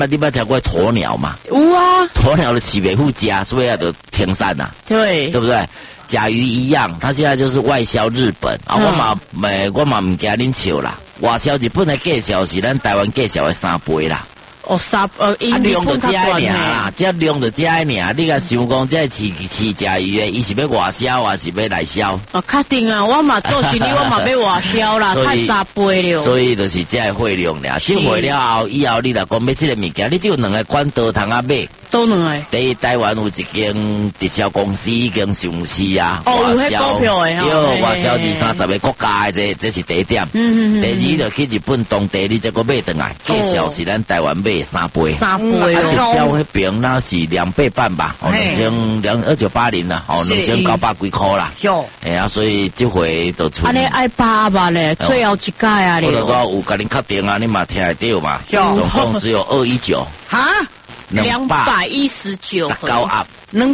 你捌听过鸵鸟嘛？ 有啊， 鸵鸟的饲袂好食，所以要就停产呐， 对不对？甲鱼一样，它现在就是外销日本啊，我嘛唔惊恁笑啦，外销日本的价销是咱台湾价销的3倍啦。 量就这样啦，这量就这样尔。你甲想讲，这饲甲鱼的，伊是要外销还是要内销？ 确定啊，我嘛做生意，我嘛要外销啦，太3倍了。 所以就是这个货量俩，收回了后，以后你若讲要这个物件，你只有2个管道通啊买。 都2个。 第一，台湾有一间直销公司已经上市啊， 有迄股票的对，外销20-30个国家的，这是第一点。第二，就去日本当地，你再个买回来，价销是咱台湾买3倍。 3倍直销迄边那是2倍半吧，2980啦，2900几块啦。哎呀，所以这回就出。 安尼爱8万咧，最后一届啊！ 我就讲有甲恁确定啊，你嘛听得到嘛？总共只有219。 哈？219。 19盒。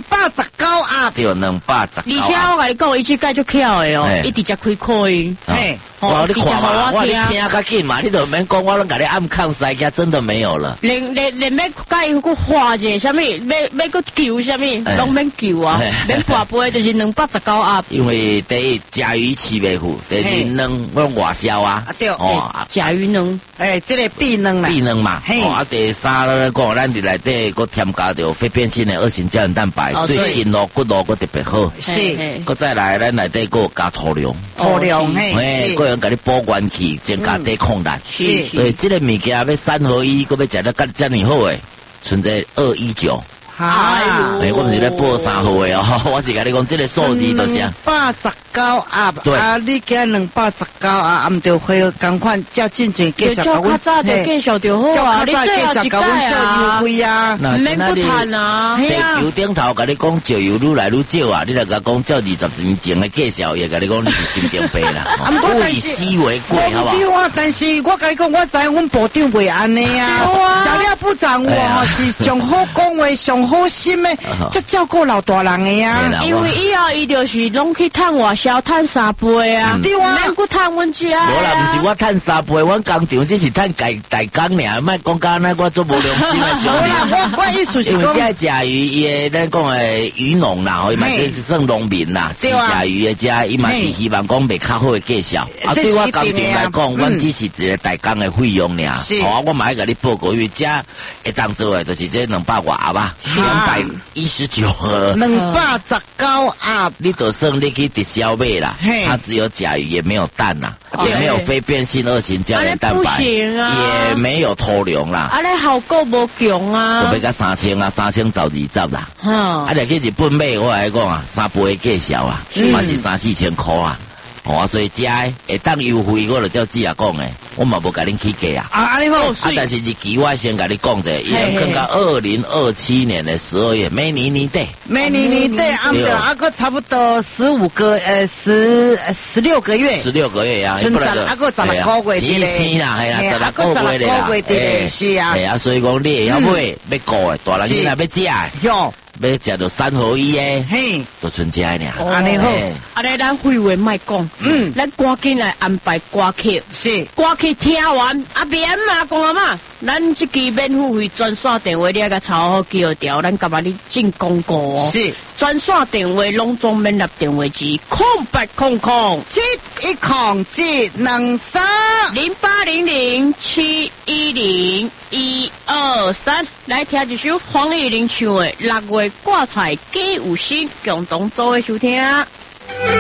219盒。 对，219。而且我甲你讲，伊这届就巧的哦，伊直接开课音。 你看嘛，我你听较紧嘛，你都免讲，我拢甲你暗抗塞家真的没有了。连要甲伊个画者，啥物，要个求啥物，拢免求啊，免跋杯，就是219盒。 因为第一，甲鱼饲袂好；第二，我外销啊。 对，甲鱼卵，这个必卵啦。 必卵嘛。第三咧讲，咱伫内底佮添加着非变性的2型胶原蛋白，对筋络骨骼佮特别好。 是。 佮再来，咱内底佮有加土壤。个人甲你补元气，增加抵抗力。 是。 所以这个物件要3合1，佮要食得咁遮尼好诶，存在219。我唔是咧报3号的哦，我是甲你讲，这个数字就是 219盒。 对。 你加219盒，唔着会同款照进前介绍。较早就介绍就好啊，你最后一届啊，唔免不谈啊。 地球顶头甲你讲，石油愈来愈少啊，你来甲讲照20年前的介绍，也甲你讲你是心中病啦。物以稀为贵，好不好？ 对啊，但是我甲你讲，我知阮部长袂安尼啊。小廖部长我是上好讲话上好心的，就照顾老大人的啊。因为以后伊就是拢去趁外销，趁3倍啊。对啊，免去趁阮家。 无啦，不是我趁3倍，阮工厂只是趁大工尔，莫讲甲那我做无良心的兄弟。 我意思是讲， 因为这甲鱼伊的咱讲的渔农啦，伊嘛是算农民啦，饲甲鱼的这伊嘛是希望讲卖较好的介绍。对我工厂来讲，阮只是一个大工的费用尔。好，我嘛要甲你报告，因为这会当做的，就是这200多盒吧，219盒 ，219盒， 你就算你去直销买啦，它只有甲鱼，也没有蛋啦，也没有非变性2型胶原蛋白，也没有土壤啦。 啊，你效果无强啊， 就要甲3000啊，3000走20啦。啊，你去日本买，我来讲啊，3倍介绍啊，嘛是3-4千块啊。所以这会当优惠，我就照子啊讲诶，我嘛无甲恁起价啊。 安尼好， 但是日期我先甲你讲者，伊要更到2027年的12月，每年年底， 啊个差不多16个月，16个月呀，不然啊个16个月的啦，系啦，16个月的啦， 是啊， 系啊，所以讲你要买要顾诶，大人囡仔要食诶。要食到3合1诶，嘿，都存这尔。 安尼好，安尼咱废话莫讲，咱赶紧来安排歌曲，是歌曲听完，免嘛讲啊嘛，咱这期免付费专线电话，你甲抄好记号条，咱干嘛你进广告哦？是专线电话拢总免入电话机，0800-710-0800-710-123，来听一首黄义玲唱的《6月挂彩鸡有心》，共同做的收听。